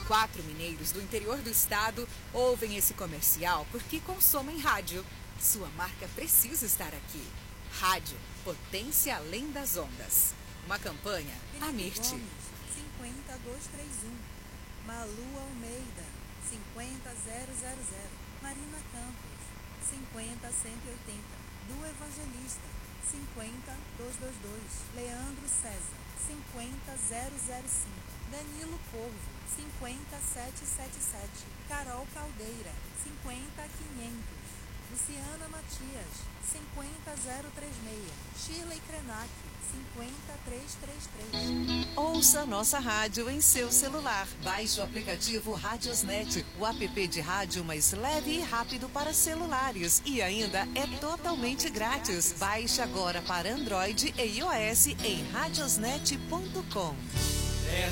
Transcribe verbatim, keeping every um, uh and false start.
Quatro mineiros do interior do estado ouvem esse comercial porque consomem rádio. Sua marca precisa estar aqui. Rádio, potência além das ondas. Uma campanha Amirte. cinquenta duzentos e trinta e um. Malu Almeida, cinquenta zero zero zero. Marina Campos, cinquenta cento e oitenta. Do Evangelista, cinquenta duzentos e vinte e dois. Leandro César, cinquenta zero zero cinco. Danilo Corvo, cinquenta setecentos e setenta e sete. Carol Caldeira, cinquenta quinhentos. Luciana Matias, cinquenta zero trinta e seis. Shirley Krenak, cinquenta trezentos e trinta e três. Ouça nossa rádio em seu celular. Baixe o aplicativo Radiosnet, o app de rádio mais leve e rápido para celulares. E ainda é totalmente grátis. Baixe agora para Android e iOS em radiosnet ponto com.